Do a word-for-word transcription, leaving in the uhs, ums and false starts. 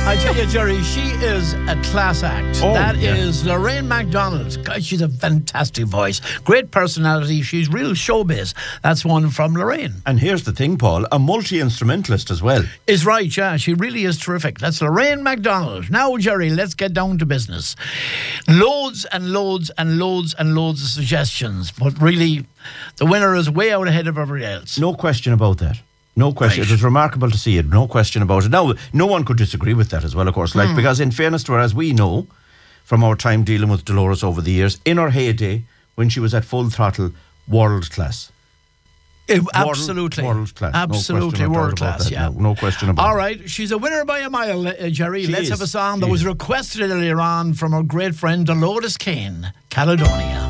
I tell you, Jerry, she is a class act. Oh, that yeah. is Lorraine MacDonald. God, she's a fantastic voice. Great personality. She's real showbiz. That's one from Lorraine. And here's the thing, Paul, a multi-instrumentalist as well. Is right, yeah. She really is terrific. That's Lorraine MacDonald. Now, Jerry, let's get down to business. Loads and loads and loads and loads of suggestions, but really, the winner is way out ahead of everybody else. No question about that. No question. Right. It was remarkable to see it. No question about it. Now, no one could disagree with that as well, of course. Like, Hmm. because in fairness to her, as we know from our time dealing with Dolores over the years, in her heyday, when she was at full throttle, world class. Eh, absolutely. World, world class. Absolutely no world about class, that. yeah. No, no question about All it. right, she's a winner by a mile, uh, Jerry. She Let's is. have a song that She was is. requested earlier on from our great friend Dolores Kane, Caledonia.